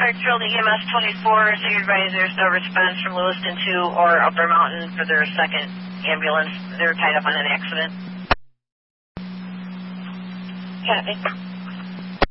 Hartsfield EMS 24, so you advise there's no response from Lewiston 2 or Upper Mountain for their second ambulance. They're tied up on an accident. Copy.